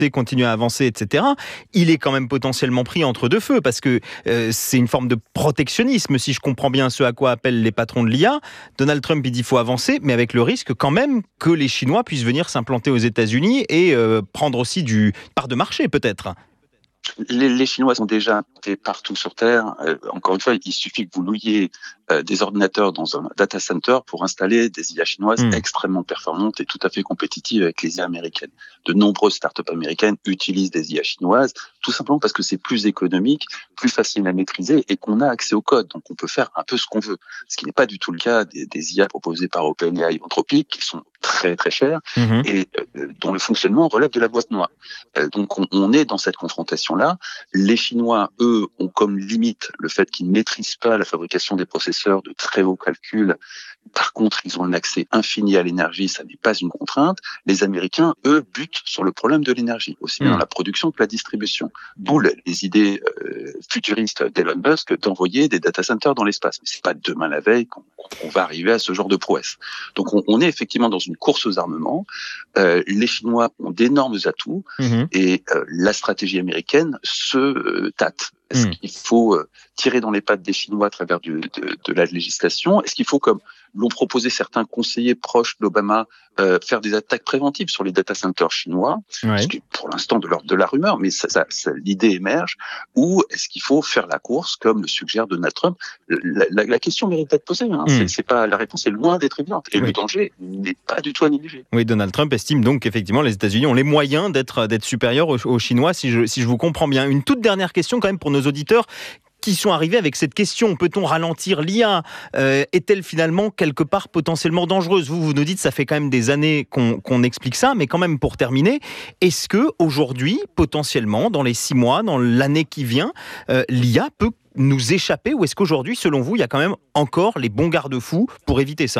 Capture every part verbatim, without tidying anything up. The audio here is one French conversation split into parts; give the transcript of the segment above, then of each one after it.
continue à avancer, et cetera, il est quand même potentiellement pris entre deux feux parce que euh, c'est une forme de protectionnisme, si je comprends bien ce à quoi appellent les patrons de l'I A. Donald Trump, il dit qu'il faut avancer, mais avec le risque quand même que les Chinois puissent venir s'implanter aux États-Unis et euh, prendre aussi du part de marché, peut-être. Les, les Chinois sont déjà implantés partout sur Terre. Euh, encore une fois, il suffit que vous louiez euh, des ordinateurs dans un data center pour installer des I A chinoises mmh. extrêmement performantes et tout à fait compétitives avec les I A américaines. De nombreuses startups américaines utilisent des I A chinoises, tout simplement parce que c'est plus économique, plus facile à maîtriser et qu'on a accès au code. Donc on peut faire un peu ce qu'on veut. Ce qui n'est pas du tout le cas des, des I A proposées par OpenAI et Anthropic, qui sont très très chers mmh. et euh, dont le fonctionnement relève de la boîte noire. Euh, donc on, on est dans cette confrontation-là. Les Chinois, eux, ont comme limite le fait qu'ils ne maîtrisent pas la fabrication des processeurs de très haut calcul. Par contre, ils ont un accès infini à l'énergie, ça n'est pas une contrainte. Les Américains, eux, butent sur le problème de l'énergie, aussi bien mmh. dans la production que la distribution. D'où les idées euh, futuristes d'Elon Musk d'envoyer des data centers dans l'espace. Mais c'est pas demain la veille qu'on, qu'on va arriver à ce genre de prouesse. Donc on, on est effectivement dans une course aux armements. Euh, les Chinois ont d'énormes atouts mmh. et euh, la stratégie américaine se euh, tâte. Est-ce mmh. qu'il faut euh, tirer dans les pattes des Chinois à travers du, de, de la législation ? Est-ce qu'il faut, comme l'ont proposé certains conseillers proches d'Obama, euh, faire des attaques préventives sur les data centers chinois, ouais. ce qui est pour l'instant de l'ordre de la rumeur, mais ça, ça, ça, l'idée émerge, ou est-ce qu'il faut faire la course, comme le suggère Donald Trump ? La, la, la question mérite d'être posée, hein. mmh. c'est, c'est pas, la réponse est loin d'être évidente, et oui. le danger n'est pas du tout à négliger. Oui, Donald Trump estime donc qu'effectivement les États-Unis ont les moyens d'être, d'être supérieurs aux, aux Chinois, si je, si je vous comprends bien. Une toute dernière question quand même pour nos auditeurs qui sont arrivés avec cette question. Peut-on ralentir l'I A ? euh, Est-elle finalement quelque part potentiellement dangereuse ? Vous, vous nous dites, ça fait quand même des années qu'on, qu'on explique ça, mais quand même pour terminer, est-ce que aujourd'hui, potentiellement, dans les six mois, dans l'année qui vient, euh, l'I A peut nous échapper, ou est-ce qu'aujourd'hui, selon vous, il y a quand même encore les bons garde-fous pour éviter ça ?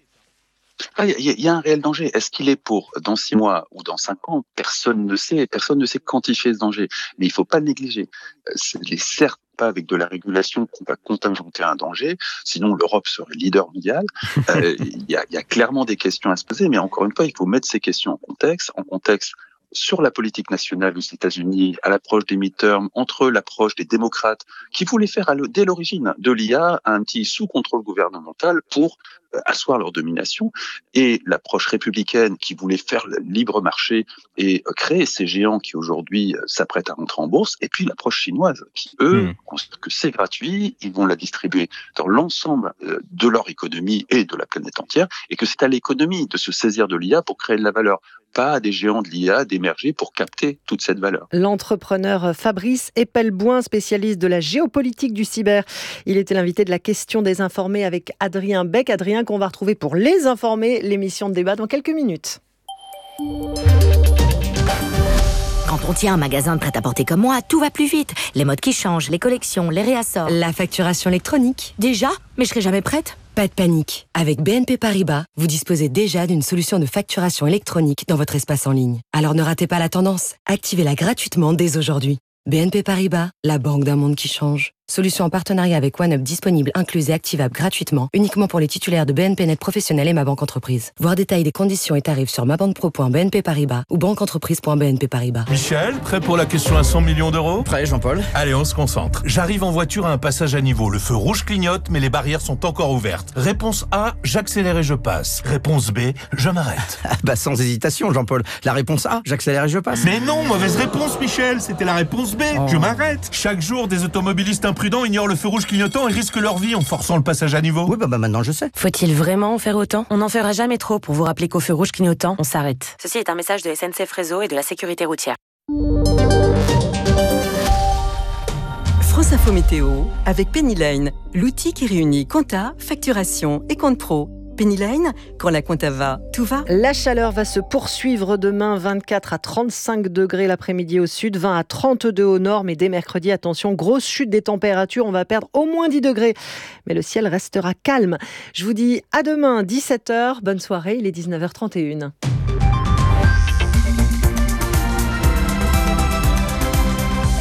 Il ah, y, y a un réel danger. Est-ce qu'il est pour dans six mois ou dans cinq ans ? Personne ne sait. Personne ne sait quantifier ce danger. Mais il ne faut pas le négliger. C'est certes pas avec de la régulation qu'on va contingenter un danger. Sinon, l'Europe serait leader mondial. Euh, il y a, y a clairement des questions à se poser. Mais encore une fois, il faut mettre ces questions en contexte. En contexte sur la politique nationale aux États-Unis, à l'approche des midterms, entre l'approche des démocrates, qui voulaient faire à le, dès l'origine de l'I A un petit sous-contrôle gouvernemental pour euh, asseoir leur domination, et l'approche républicaine qui voulait faire le libre marché et euh, créer ces géants qui aujourd'hui euh, s'apprêtent à rentrer en bourse, et puis l'approche chinoise qui, eux, mmh. considèrent que c'est gratuit, ils vont la distribuer dans l'ensemble euh, de leur économie et de la planète entière, et que c'est à l'économie de se saisir de l'I A pour créer de la valeur, pas à des géants de l'I A d'émerger pour capter toute cette valeur. L'entrepreneur Fabrice Epelboin, spécialiste de la géopolitique du cyber. Il était l'invité de la question des informés avec Adrien Beck. Adrien qu'on va retrouver pour Les Informés, l'émission de débat dans quelques minutes. Quand on tient un magasin de prêt-à-porter comme moi, tout va plus vite. Les modes qui changent, les collections, les réassorts. La facturation électronique. Déjà ? Mais je serai jamais prête ? Pas de panique. Avec B N P Paribas, vous disposez déjà d'une solution de facturation électronique dans votre espace en ligne. Alors ne ratez pas la tendance. Activez-la gratuitement dès aujourd'hui. B N P Paribas, la banque d'un monde qui change. Solution en partenariat avec OneUp disponible, incluse et activable gratuitement, uniquement pour les titulaires de B N P Net Professionnel et Ma Banque Entreprise. Voir détails des conditions et tarifs sur mabanquepro point b n p paribas ou banqueentreprise point b n p paribas. Michel, prêt pour la question à cent millions d'euros ? Prêt, Jean-Paul. Allez, on se concentre. J'arrive en voiture à un passage à niveau. Le feu rouge clignote, mais les barrières sont encore ouvertes. Réponse A, j'accélère et je passe. Réponse B, je m'arrête. bah sans hésitation, Jean-Paul. La réponse A, j'accélère et je passe. Mais non, mauvaise réponse, Michel. C'était la réponse B, oh. je m'arrête. Chaque jour, des automobilistes imprudents ignorent le feu rouge clignotant et risquent leur vie en forçant le passage à niveau. Oui, bah, bah maintenant je sais. Faut-il vraiment en faire autant ? On n'en fera jamais trop pour vous rappeler qu'au feu rouge clignotant, on s'arrête. Ceci est un message de S N C F Réseau et de la sécurité routière. France Info Météo avec Penny Lane, l'outil qui réunit compta, facturation et compte pro. Penny Lane, quand la compta va, tout va. La chaleur va se poursuivre demain, vingt-quatre à trente-cinq degrés l'après-midi au sud, vingt à trente-deux au nord, mais dès mercredi, attention, grosse chute des températures, on va perdre au moins dix degrés. Mais le ciel restera calme. Je vous dis à demain, dix-sept heures, bonne soirée, il est dix-neuf heures trente et une.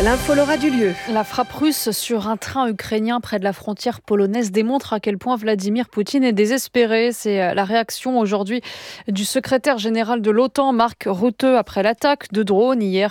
L'info Laura du lieu. La frappe russe sur un train ukrainien près de la frontière polonaise démontre à quel point Vladimir Poutine est désespéré. C'est la réaction aujourd'hui du secrétaire général de l'OTAN, Mark Rutte, après l'attaque de drones hier